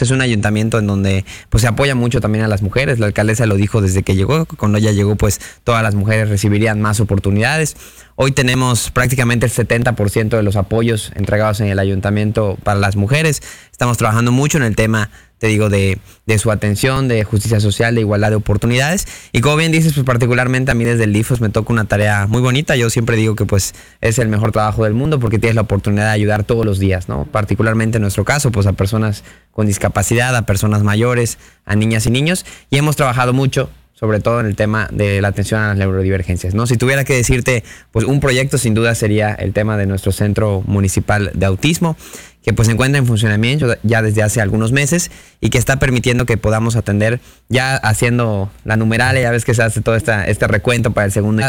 Es un ayuntamiento en donde pues se apoya mucho también a las mujeres. La alcaldesa lo dijo desde que llegó. Cuando ella llegó, pues todas las mujeres recibirían más oportunidades. Hoy tenemos prácticamente el 70% de los apoyos entregados en el ayuntamiento para las mujeres. Estamos trabajando mucho en el tema, te digo, de su atención, de justicia social, de igualdad de oportunidades. Y como bien dices, pues particularmente a mí desde el DIF pues, me toca una tarea muy bonita. Yo siempre digo que pues es el mejor trabajo del mundo porque tienes la oportunidad de ayudar todos los días, ¿no? Particularmente en nuestro caso, pues a personas con discapacidad, a personas mayores, a niñas y niños. Y hemos trabajado mucho, sobre todo en el tema de la atención a las neurodivergencias, ¿no? Si tuviera que decirte, pues un proyecto sin duda sería el tema de nuestro Centro Municipal de Autismo, que pues se encuentra en funcionamiento ya desde hace algunos meses y que está permitiendo que podamos atender, ya haciendo la numeralia, ya ves que se hace todo este recuento para el segundo,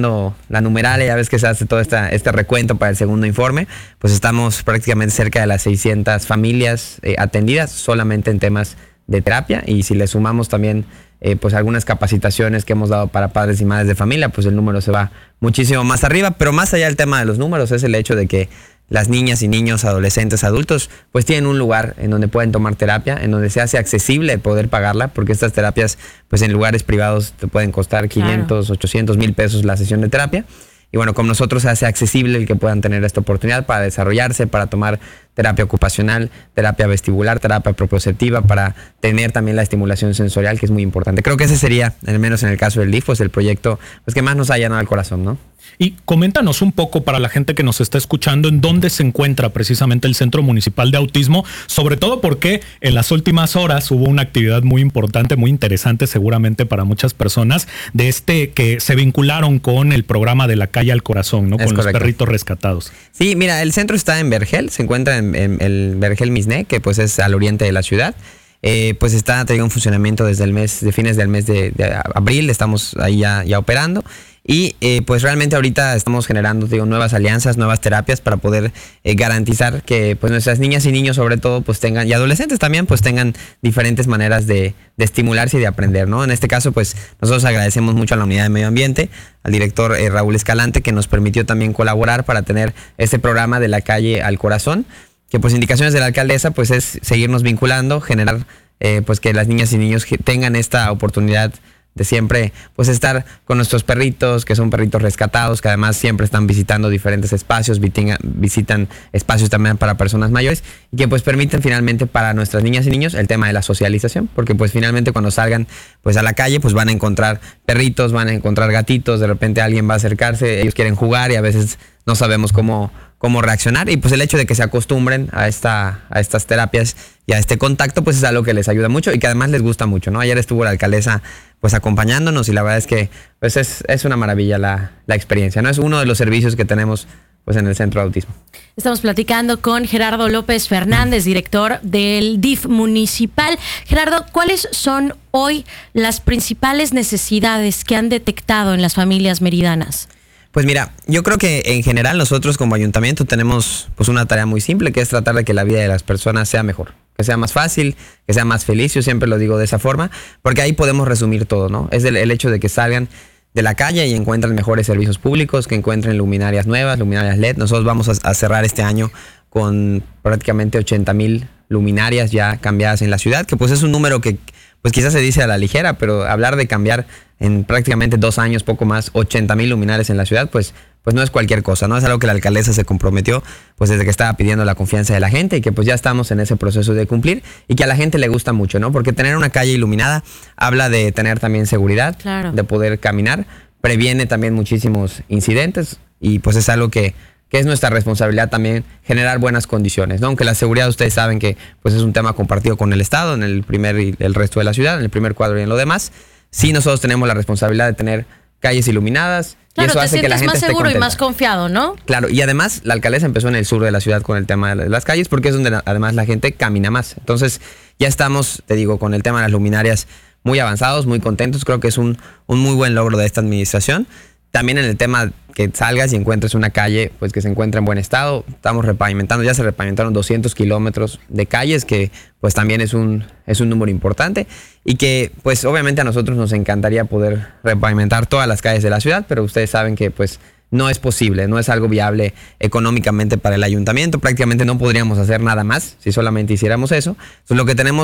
recuento para el segundo informe, pues estamos prácticamente cerca de las 600 familias atendidas solamente en temas de terapia, y si le sumamos también pues algunas capacitaciones que hemos dado para padres y madres de familia, pues el número se va muchísimo más arriba. Pero más allá del tema de los números es el hecho de que las niñas y niños, adolescentes, adultos, pues tienen un lugar en donde pueden tomar terapia, en donde se hace accesible poder pagarla, porque estas terapias pues en lugares privados te pueden costar 500, 800 mil pesos la sesión de terapia. Y bueno, con nosotros se hace accesible el que puedan tener esta oportunidad para desarrollarse, para tomar terapia ocupacional, terapia vestibular, terapia propioceptiva, para tener también la estimulación sensorial, que es muy importante. Creo que ese sería, al menos en el caso del DIF, pues el proyecto pues, que más nos ha llenado el corazón, ¿no? Y coméntanos un poco para la gente que nos está escuchando en dónde se encuentra precisamente el Centro Municipal de Autismo, sobre todo porque en las últimas horas hubo una actividad muy importante, muy interesante seguramente para muchas personas, de que se vincularon con el programa de la calle al corazón, ¿no? Con los perritos rescatados. Sí, mira, el centro está en Vergel, se encuentra en el Vergel Misné, que pues es al oriente de la ciudad. Pues está en funcionamiento desde el mes, de fines del mes de abril, estamos ahí ya operando. Y pues realmente ahorita estamos generando nuevas alianzas, nuevas terapias para poder garantizar que pues nuestras niñas y niños sobre todo pues tengan, y adolescentes también, pues tengan diferentes maneras de estimularse y de aprender, ¿no? En este caso pues nosotros agradecemos mucho a la Unidad de Medio Ambiente, al director Raúl Escalante, que nos permitió también colaborar para tener este programa de la calle al corazón, que pues indicaciones de la alcaldesa pues es seguirnos vinculando, generar pues que las niñas y niños tengan esta oportunidad de siempre pues estar con nuestros perritos, que son perritos rescatados, que además siempre están visitando diferentes espacios, visitan espacios también para personas mayores, y que pues permiten finalmente para nuestras niñas y niños el tema de la socialización, porque pues finalmente cuando salgan pues a la calle pues van a encontrar perritos, van a encontrar gatitos, de repente alguien va a acercarse, ellos quieren jugar y a veces no sabemos cómo reaccionar, y pues el hecho de que se acostumbren a estas terapias y a este contacto pues es algo que les ayuda mucho y que además les gusta mucho, ¿no? Ayer estuvo la alcaldesa pues acompañándonos y la verdad es que pues es una maravilla la experiencia, ¿no? Es uno de los servicios que tenemos pues en el Centro de Autismo. Estamos platicando con Gerardo López Fernández, director del DIF municipal. Gerardo, ¿cuáles son hoy las principales necesidades que han detectado en las familias meridanas? Pues mira, yo creo que en general nosotros como ayuntamiento tenemos pues una tarea muy simple, que es tratar de que la vida de las personas sea mejor, que sea más fácil, que sea más feliz. Yo siempre lo digo de esa forma, porque ahí podemos resumir todo, ¿no? Es el hecho de que salgan de la calle y encuentren mejores servicios públicos, que encuentren luminarias nuevas, luminarias LED. Nosotros vamos a cerrar este año con prácticamente 80,000 luminarias ya cambiadas en la ciudad, que pues es un número que pues quizás se dice a la ligera, pero hablar de cambiar en prácticamente 2 años, poco más, 80,000 luminarias en la ciudad, pues no es cualquier cosa, ¿no? Es algo que la alcaldesa se comprometió pues desde que estaba pidiendo la confianza de la gente, y que pues ya estamos en ese proceso de cumplir, y que a la gente le gusta mucho, ¿no? Porque tener una calle iluminada habla de tener también seguridad, claro, de poder caminar, previene también muchísimos incidentes, y pues es algo que es nuestra responsabilidad también generar buenas condiciones, ¿no? Aunque la seguridad ustedes saben que pues es un tema compartido con el Estado en el primer y el resto de la ciudad, en el primer cuadro y en lo demás. Sí, nosotros tenemos la responsabilidad de tener calles iluminadas. Claro, y eso hace que la gente más esté seguro contenta. Y más confiado, ¿no? Claro, y además la alcaldesa empezó en el sur de la ciudad con el tema de las calles, porque es donde además la gente camina más. Entonces ya estamos, te digo, con el tema de las luminarias muy avanzados, muy contentos. Creo que es un muy buen logro de esta administración. También en el tema que salgas y encuentres una calle pues que se encuentra en buen estado. Estamos repavimentando, ya se repavimentaron 200 kilómetros de calles, que pues también es un número importante, y que pues obviamente a nosotros nos encantaría poder repavimentar todas las calles de la ciudad, pero ustedes saben que pues no es posible, no es algo viable económicamente para el ayuntamiento. Prácticamente no podríamos hacer nada más si solamente hiciéramos eso. Entonces lo que tenemos